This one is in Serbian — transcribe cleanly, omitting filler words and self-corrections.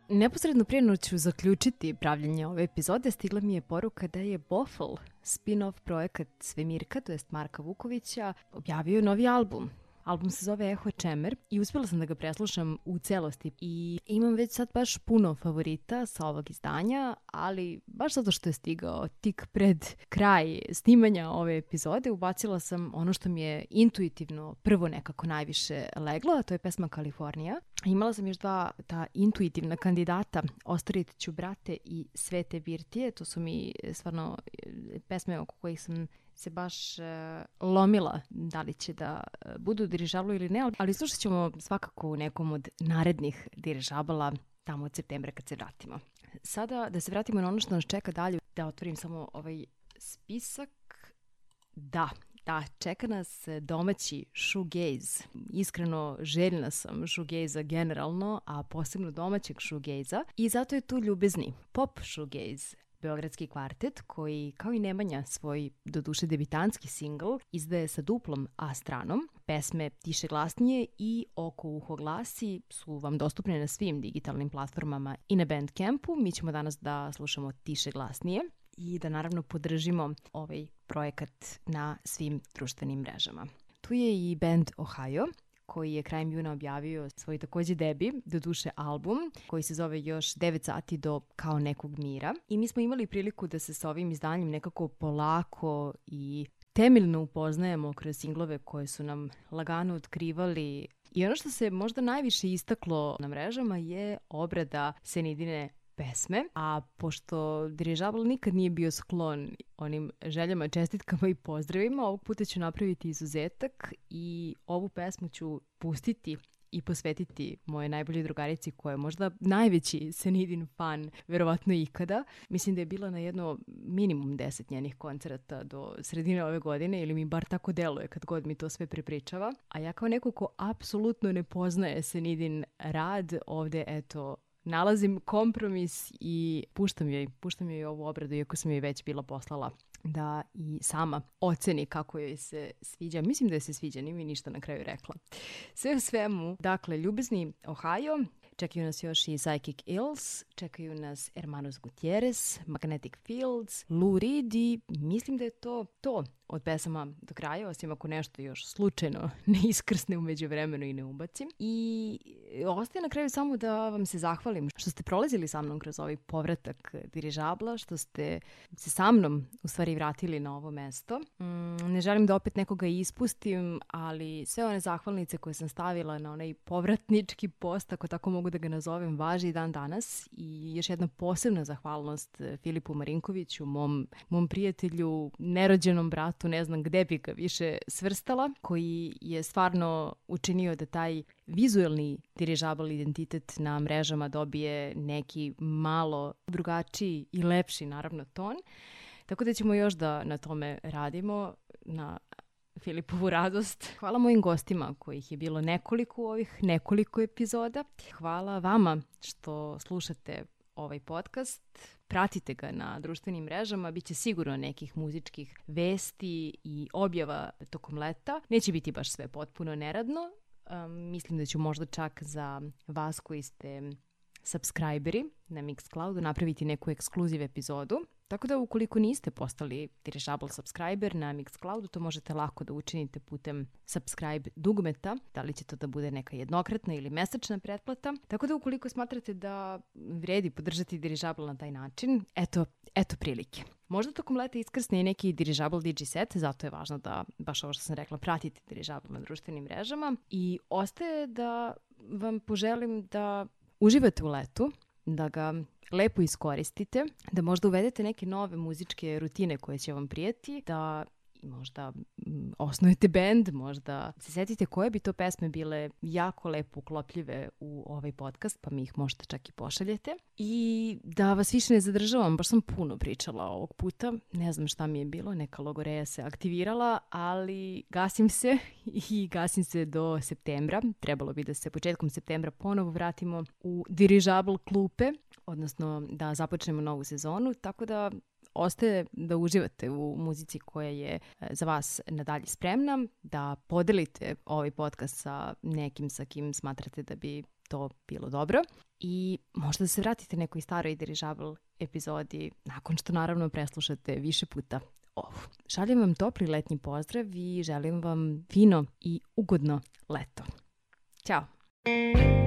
Neposredno prije nego ću zaključiti pravljenje ove epizode, stigla mi je poruka da je Bofl, spin-off projekat Svemirka, to jest Marka Vukovića, objavio novi album. Album se zove Eho Čemer i uspjela sam da ga preslušam u celosti i imam već sad baš puno favorita sa ovog izdanja, ali baš zato što je stigao tik pred kraj snimanja ove epizode, ubacila sam ono što mi je intuitivno prvo nekako najviše leglo, a to je pesma Kalifornija. Imala sam još dva ta intuitivna kandidata, Ostarit ću brate i Svete birtije, to su mi stvarno pesme oko kojih sam se baš lomila da li će da budu dirižablo ili ne, ali slušat ćemo svakako u nekom od narednih dirižabala tamo od septembra kad se vratimo. Sada da se vratimo na ono što nas čeka dalje, da otvorim samo ovaj spisak. Da, čeka nas domaći shoegaze. Iskreno željna sam shoegaze-a generalno, a posebno domaćeg shoegaze-a i zato je tu ljubezni pop shoegaze. Beogradski kvartet koji, kao i Nemanja, svoj doduše debitanski singl izdaje sa duplom A stranom. Pesme Tiše glasnije i Oko uho glasi su vam dostupne na svim digitalnim platformama i na Bandcampu. Mi ćemo danas da slušamo Tiše glasnije i da naravno podržimo ovaj projekat na svim društvenim mrežama. Tu je i band Ohio, koji je krajem juna objavio svoj također debi, doduše album, koji se zove Još 9 sati do kao nekog mira. I mi smo imali priliku da se sa ovim izdanjem nekako polako i temeljno upoznajemo kroz singlove koje su nam lagano otkrivali. I ono što se možda najviše istaklo na mrežama je obrada Senidine pesme, a pošto dirižabl nikad nije bio sklon onim željama, čestitkama i pozdravima, ovog puta ću napraviti izuzetak i ovu pesmu ću pustiti i posvetiti moje najbolje drugarici koja je možda najveći Senidin fan verovatno ikada. Mislim da je bila na jedno minimum 10 njenih koncerata do sredine ove godine, ili mi bar tako deluje kad god mi to sve prepričava. A ja kao neko ko apsolutno ne poznaje Senidin rad, ovde eto nalazim kompromis i puštam joj ovu obradu, iako sam joj već bila poslala da i sama oceni kako joj se sviđa. Mislim da joj se sviđa, nije mi ništa na kraju rekla. Sve u svemu, dakle, ljubezni Ohio, čekaju nas još i Psychic Ills, čekaju nas Hermanos Gutierrez, Magnetic Fields, Lou Reed i mislim da je to od pesama do kraja, osim ako nešto još slučajno ne iskrsne u međuvremenu i ne ubacim. I ostaje na kraju samo da vam se zahvalim što ste prolazili sa mnom kroz ovaj povratak dirižabla, što ste se sa mnom u stvari vratili na ovo mesto. Ne želim da opet nekoga ispustim, ali sve one zahvalnice koje sam stavila na onaj povratnički post, ako tako mogu da ga nazovem, važi i dan danas. I još jedna posebna zahvalnost Filipu Marinkoviću, mom prijatelju, nerođenom bratu, ne znam gde bi ga više svrstala, koji je stvarno učinio da taj vizuelni dirižabl identitet na mrežama dobije neki malo drugačiji i lepši naravno ton. Tako da ćemo još da na tome radimo, na Filipovu radost. Hvala mojim gostima kojih je bilo nekoliko u ovih nekoliko epizoda. Hvala vama što slušate ovaj podcast. Pratite ga na društvenim mrežama, bit će sigurno nekih muzičkih vesti i objava tokom leta. Neće biti baš sve potpuno neradno. Mislim da ću možda čak za vas koji ste subscriberi na Mixcloudu napraviti neku ekskluziv epizodu. Tako da ukoliko niste postali dirižabl subscriber na Mixcloudu, to možete lako da učinite putem subscribe dugmeta, da li će to da bude neka jednokratna ili mesečna pretplata. Tako da ukoliko smatrate da vredi podržati dirižabl na taj način, eto prilike. Možda tokom leta iskrsne i neki dirižabl DJ set, zato je važno da, baš ovo što sam rekla, pratite dirižabl na društvenim mrežama. I ostaje da vam poželim da uživate u letu, da ga lepo iskoristite, da možda uvedete neke nove muzičke rutine koje će vam prijeti, da možda osnujete bend, možda se setite koje bi to pesme bile jako lepo uklopljive u ovaj podcast, pa mi ih možete čak i pošaljete. I da vas više ne zadržavam, baš sam puno pričala ovog puta, ne znam šta mi je bilo, neka logoreja se aktivirala, ali gasim se do septembra. Trebalo bi da se početkom septembra ponovo vratimo u dirižabl klupe, odnosno da započnemo novu sezonu, tako da ostaje da uživate u muzici koja je za vas nadalje spremna, da podelite ovaj podcast sa nekim sa kim smatrate da bi to bilo dobro i možda da se vratite nekoj staroj dirižabl epizodi nakon što naravno preslušate više puta ovu. Šaljem vam topli letnji pozdrav i želim vam fino i ugodno leto. Ćao!